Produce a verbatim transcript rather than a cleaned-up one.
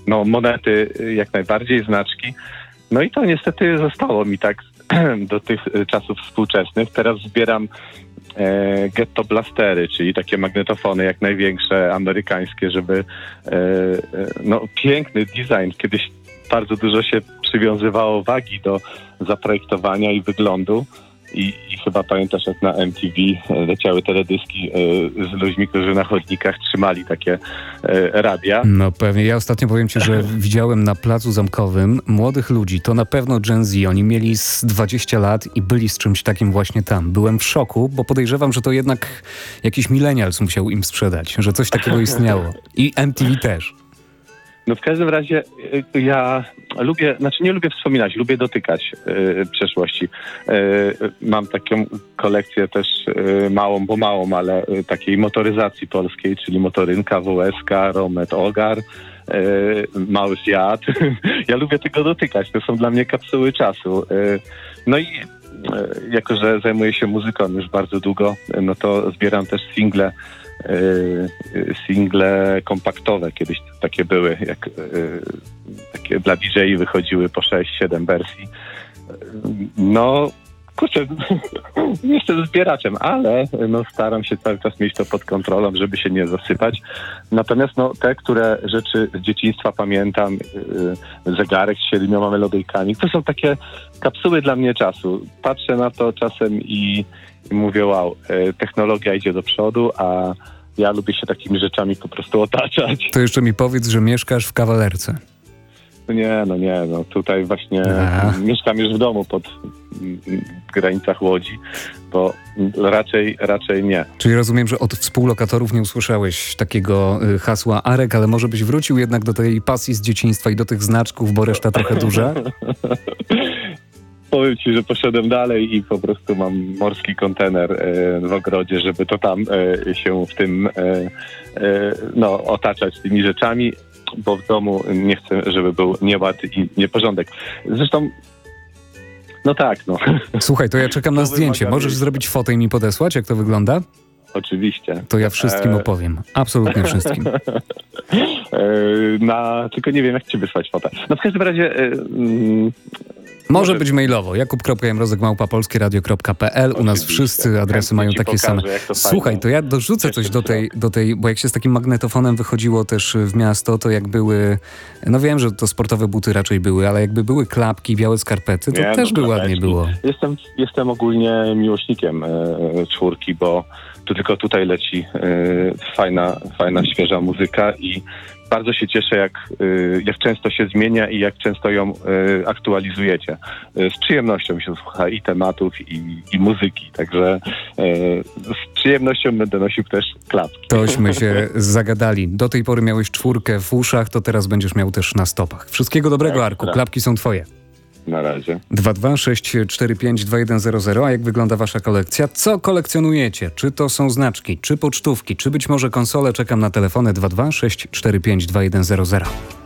no monety jak najbardziej, znaczki. No i to niestety zostało mi tak do tych czasów współczesnych. Teraz zbieram e, ghetto blastery, czyli takie magnetofony jak największe, amerykańskie, żeby e, no piękny design. Kiedyś bardzo dużo się przywiązywało wagi do zaprojektowania i wyglądu. I, I chyba pamiętasz, jak na M T V leciały teledyski y, z ludźmi, którzy na chodnikach trzymali takie y, radia. No pewnie. Ja ostatnio powiem ci, że widziałem na placu Zamkowym młodych ludzi, to na pewno Gen Z. Oni mieli z dwadzieścia lat i byli z czymś takim właśnie tam. Byłem w szoku, bo podejrzewam, że to jednak jakiś millennials musiał im sprzedać, że coś takiego istniało. I M T V też. No w każdym razie y, ja lubię, znaczy nie lubię wspominać, lubię dotykać y, przeszłości. Y, mam taką kolekcję też y, małą, bo małą, ale y, takiej motoryzacji polskiej, czyli motorynka, W S K, Romet, Ogar, y, mały Fiat. Ja lubię tego dotykać, to są dla mnie kapsuły czasu. Y, no i y, jako, że zajmuję się muzyką już bardzo długo, no to zbieram też single, single kompaktowe, kiedyś takie były, jak takie dla D J wychodziły po sześć siedem wersji. No kurczę, nie jestem zbieraczem, ale no, staram się cały czas mieć to pod kontrolą, żeby się nie zasypać. Natomiast no, te, które rzeczy z dzieciństwa pamiętam, yy, zegarek z siedmioma melodyjkami, to są takie kapsuły dla mnie czasu. Patrzę na to czasem i, i mówię, wow, yy, technologia idzie do przodu, a ja lubię się takimi rzeczami po prostu otaczać. To jeszcze mi powiedz, że mieszkasz w kawalerce. No nie, no nie, no tutaj właśnie a. mieszkam już w domu pod w granicach Łodzi, bo raczej, raczej nie. Czyli rozumiem, że od współlokatorów nie usłyszałeś takiego y, hasła Arek, ale może byś wrócił jednak do tej pasji z dzieciństwa i do tych znaczków, bo reszta trochę duża? Powiem ci, że poszedłem dalej i po prostu mam morski kontener e, w ogrodzie, żeby to tam e, się w tym e, e, no, otaczać tymi rzeczami, bo w domu nie chcę, żeby był nieład i nieporządek. Zresztą, no tak, no. Słuchaj, to ja czekam na zdjęcie. Możesz zrobić fotę i mi podesłać, jak to wygląda? Oczywiście. To ja wszystkim opowiem. Absolutnie wszystkim. Na, tylko nie wiem, jak ci wysłać fotę. No w każdym razie... Mm, Może być mailowo. jakub kropka jamrozek małpa polskie radio kropka p l. U nas wszyscy adresy mają takie pokażę, same. To Słuchaj, to ja dorzucę coś do tej, do tej, bo jak się z takim magnetofonem wychodziło też w miasto, to jak były, no wiem, że to sportowe buty raczej były, ale jakby były klapki, białe skarpety, to nie, też no, by ładnie było. Jestem, jestem ogólnie miłośnikiem e, czwórki, bo to tylko tutaj leci e, fajna, fajna, świeża muzyka i bardzo się cieszę, jak, jak często się zmienia i jak często ją aktualizujecie. Z przyjemnością się słucha i tematów, i, i muzyki, także z przyjemnością będę nosił też klapki. Tośmy się zagadali. Do tej pory miałeś czwórkę w uszach, to teraz będziesz miał też na stopach. Wszystkiego dobrego, tak, Arku. Klapki są twoje. Na razie. dwa dwa sześć cztery pięć dwa jeden zero zero. A jak wygląda wasza kolekcja? Co kolekcjonujecie? Czy to są znaczki, czy pocztówki, czy być może konsole? Czekam na telefony dwa dwa sześć cztery pięć dwa jeden zero zero.